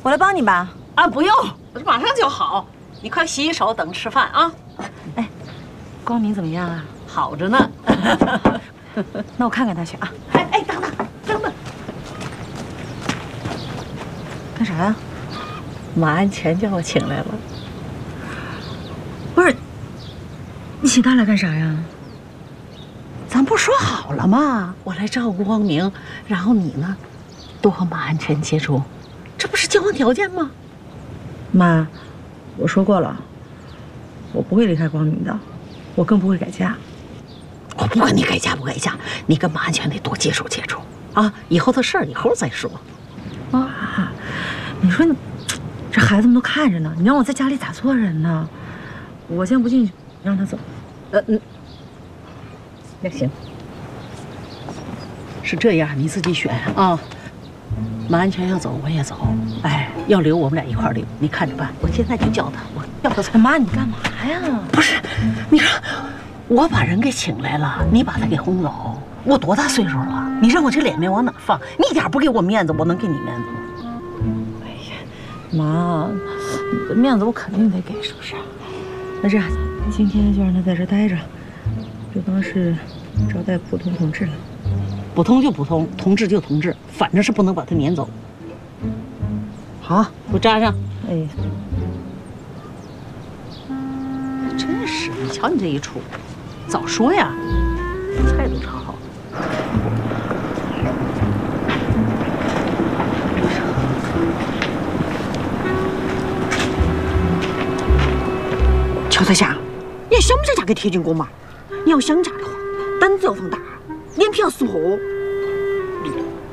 我来帮你吧。 啊，不用，我这马上就好。你快洗洗手，等吃饭啊。 哎，光明怎么样啊？ 好着呢。 那我看看他去啊。 哎，等等，等等， 干啥呀？ 马安全叫我请来了。 不是，你请他来干啥呀？ 咱不说好了吗？我来照顾光明，然后你呢，多和马安全接触，这不是交换条件吗？ 妈，我说过了，我不会离开光明的，我更不会改嫁。 我不管你改嫁不改嫁，你跟马安全得多接触接触啊！以后的事儿以后再说。 妈，你说你这孩子们都看着呢，你让我在家里咋做人呢？我先不进去，让他走。 那行，是这样，你自己选啊。马安全要走，我也走。哎，要留我们俩一块儿留，你看着办。我现在就叫他，我叫他走。 妈，你干嘛呀？ 不是，你说我把人给请来了，你把他给轰走，我多大岁数了？你让我这脸面往哪放？你一点不给我面子，我能给你面子吗？ 哎呀，妈，你的面子我肯定得给，是不是？那这样，今天就让他在这待着，就当是招待普通同志了。 普通就普通，同志就同志，反正是不能把他撵走。好，给我扎上。 哎， 真是，你瞧你这一出，早说呀，菜都炒好了。乔在下，你想不想嫁给铁军公嘛？你要想嫁的话，胆子要放大，脸皮要撕厚。